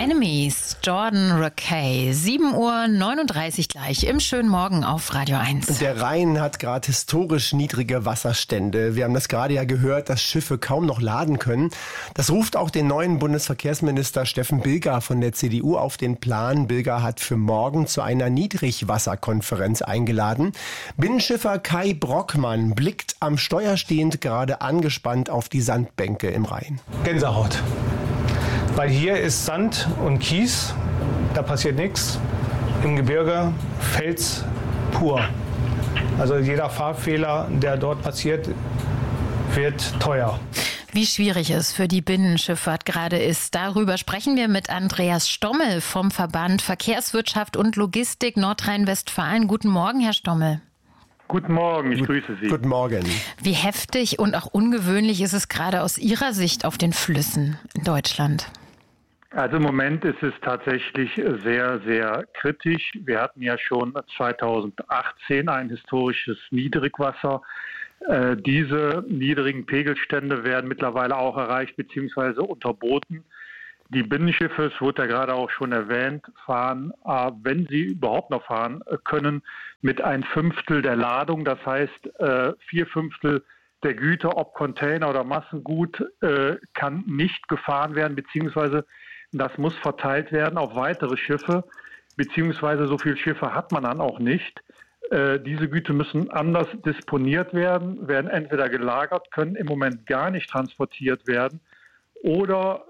Enemies, Jordan Rakei, 7:39 Uhr gleich im schönen Morgen auf Radio 1. Der Rhein hat gerade historisch niedrige Wasserstände. Wir haben das gerade ja gehört, dass Schiffe kaum noch laden können. Das ruft auch den neuen Bundesverkehrsminister Steffen Bilger von der CDU auf den Plan. Bilger hat für morgen zu einer Niedrigwasserkonferenz eingeladen. Binnenschiffer Kai Brockmann blickt am Steuer stehend gerade angespannt auf die Sandbänke im Rhein. Gänsehaut. Weil hier ist Sand und Kies, da passiert nichts. Im Gebirge Fels pur. Also jeder Fahrfehler, der dort passiert, wird teuer. Wie schwierig es für die Binnenschifffahrt gerade ist, darüber sprechen wir mit Andreas Stommel vom Verband Verkehrswirtschaft und Logistik Nordrhein-Westfalen. Guten Morgen, Herr Stommel. Guten Morgen, ich grüße Sie. Guten Morgen. Wie heftig und auch ungewöhnlich ist es gerade aus Ihrer Sicht auf den Flüssen in Deutschland? Also im Moment ist es tatsächlich sehr, sehr kritisch. Wir hatten ja schon 2018 ein historisches Niedrigwasser. Diese niedrigen Pegelstände werden mittlerweile auch erreicht bzw. unterboten. Die Binnenschiffe, es wurde ja gerade auch schon erwähnt, fahren, wenn sie überhaupt noch fahren können, mit 1/5 der Ladung. Das heißt, 4/5 der Güter, ob Container oder Massengut, kann nicht gefahren werden, beziehungsweise das muss verteilt werden auf weitere Schiffe, beziehungsweise so viele Schiffe hat man dann auch nicht. Diese Güter müssen anders disponiert werden, werden entweder gelagert, können im Moment gar nicht transportiert werden oder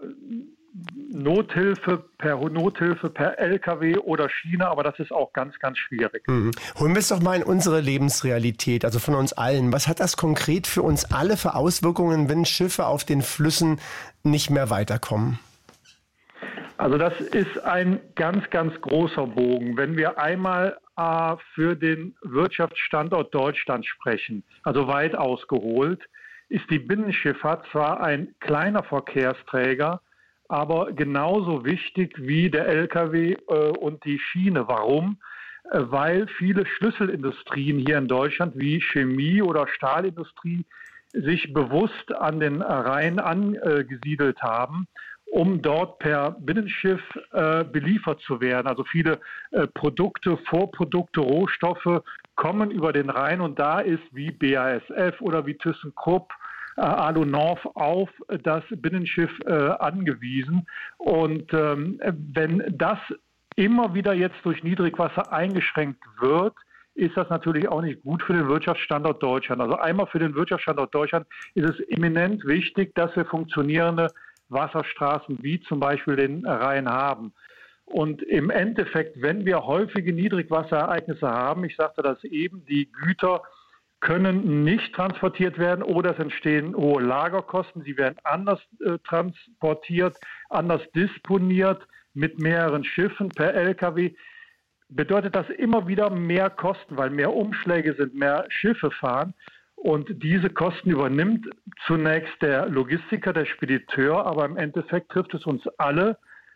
Nothilfe per LKW oder Schiene, aber das ist auch ganz, ganz schwierig. Holen wir es doch mal in unsere Lebensrealität, also von uns allen. Was hat das konkret für uns alle für Auswirkungen, wenn Schiffe auf den Flüssen nicht mehr weiterkommen? Also das ist ein ganz, ganz großer Bogen. Wenn wir einmal für den Wirtschaftsstandort Deutschland sprechen, also weit ausgeholt, ist die Binnenschifffahrt zwar ein kleiner Verkehrsträger, aber genauso wichtig wie der LKW und die Schiene. Warum? Weil viele Schlüsselindustrien hier in Deutschland wie Chemie oder Stahlindustrie sich bewusst an den Rhein angesiedelt haben, um dort per Binnenschiff beliefert zu werden. Also viele Produkte, Vorprodukte, Rohstoffe kommen über den Rhein und da ist wie BASF oder wie ThyssenKrupp, Alunov auf das Binnenschiff angewiesen. Und wenn das immer wieder jetzt durch Niedrigwasser eingeschränkt wird, ist das natürlich auch nicht gut für den Wirtschaftsstandort Deutschland. Also einmal für den Wirtschaftsstandort Deutschland ist es eminent wichtig, dass wir funktionierende Wasserstraßen wie zum Beispiel den Rhein haben. Und im Endeffekt, wenn wir häufige Niedrigwasserereignisse haben, ich sagte das eben, die Güter können nicht transportiert werden oder es entstehen hohe Lagerkosten. Sie werden anders transportiert, anders disponiert mit mehreren Schiffen per LKW. Bedeutet das immer wieder mehr Kosten, weil mehr Umschläge sind, mehr Schiffe fahren. Und diese Kosten übernimmt zunächst der Logistiker, der Spediteur, aber im Endeffekt trifft es uns alle,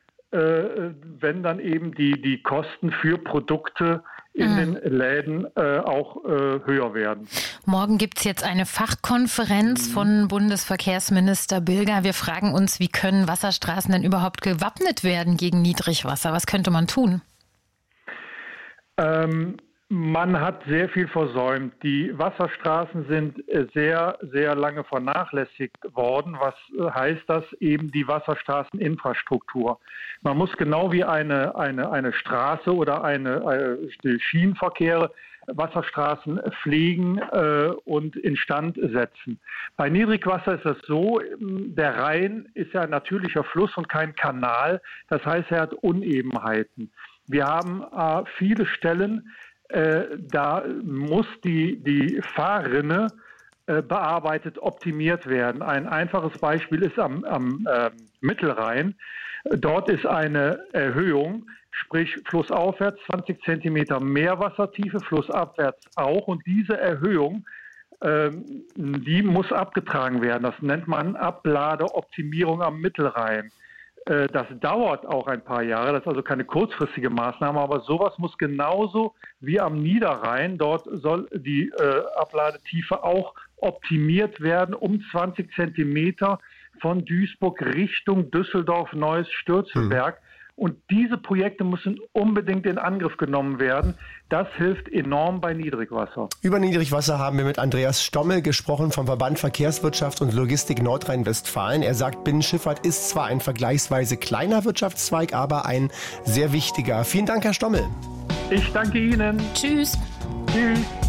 wenn dann eben die Kosten für Produkte in den Läden auch höher werden. Morgen gibt es jetzt eine Fachkonferenz von Bundesverkehrsminister Bilger. Wir fragen uns, wie können Wasserstraßen denn überhaupt gewappnet werden gegen Niedrigwasser? Was könnte man tun? Man hat sehr viel versäumt. Die Wasserstraßen sind sehr, sehr lange vernachlässigt worden. Was heißt das? Eben die Wasserstraßeninfrastruktur. Man muss genau wie eine Straße oder die Schienenverkehre Wasserstraßen pflegen und instand setzen. Bei Niedrigwasser ist das so, der Rhein ist ja ein natürlicher Fluss und kein Kanal. Das heißt, er hat Unebenheiten. Wir haben viele Stellen, da muss die Fahrrinne bearbeitet, optimiert werden. Ein einfaches Beispiel ist am Mittelrhein. Dort ist eine Erhöhung, sprich flussaufwärts 20 Zentimeter mehr Wassertiefe, flussabwärts auch. Und diese Erhöhung, die muss abgetragen werden. Das nennt man Abladeoptimierung am Mittelrhein. Das dauert auch ein paar Jahre, das ist also keine kurzfristige Maßnahme, aber sowas muss genauso wie am Niederrhein, dort soll die Abladetiefe auch optimiert werden um 20 Zentimeter von Duisburg Richtung Düsseldorf, Neuss, Stürzelberg. Und diese Projekte müssen unbedingt in Angriff genommen werden. Das hilft enorm bei Niedrigwasser. Über Niedrigwasser haben wir mit Andreas Stommel gesprochen vom Verband Verkehrswirtschaft und Logistik Nordrhein-Westfalen. Er sagt, Binnenschifffahrt ist zwar ein vergleichsweise kleiner Wirtschaftszweig, aber ein sehr wichtiger. Vielen Dank, Herr Stommel. Ich danke Ihnen. Tschüss. Tschüss.